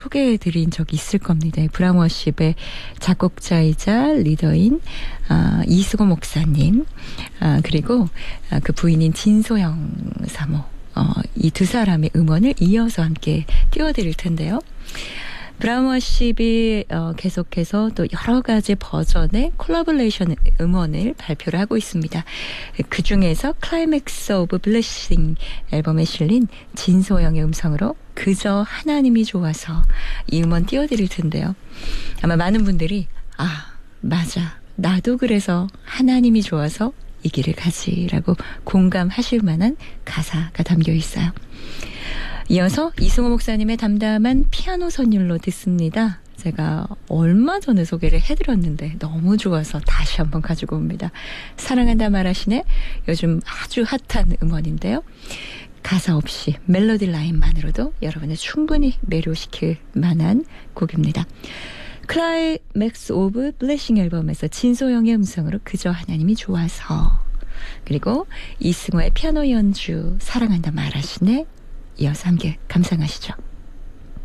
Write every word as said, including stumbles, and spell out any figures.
소개해드린 적이 있을 겁니다. 브라워십의 작곡자이자 리더인 아, 이수고 목사님, 아, 그리고 아, 그 부인인 진소영 사모, 어, 이 두 사람의 음원을 이어서 함께 띄워드릴 텐데요. 브라워십이 어, 계속해서 또 여러 가지 버전의 콜라보레이션 음원을 발표를 하고 있습니다. 그 중에서 클라이맥스 오브 블레싱 앨범에 실린 진소영의 음성으로 그저 하나님이 좋아서 이 음원 띄워드릴 텐데요. 아마 많은 분들이 아 맞아 나도 그래서 하나님이 좋아서 이 길을 가지라고 공감하실 만한 가사가 담겨 있어요. 이어서 이승호 목사님의 담담한 피아노 선율로 듣습니다. 제가 얼마 전에 소개를 해드렸는데 너무 좋아서 다시 한번 가지고 옵니다. 사랑한다 말하시네 요즘 아주 핫한 음원인데요. 가사 없이 멜로디 라인만으로도 여러분을 충분히 매료시킬 만한 곡입니다. 클라이맥스 오브 블레싱 앨범에서 진소영의 음성으로 그저 하나님이 좋아서, 그리고 이승호의 피아노 연주 사랑한다 말하시네 이어서 함께 감상하시죠.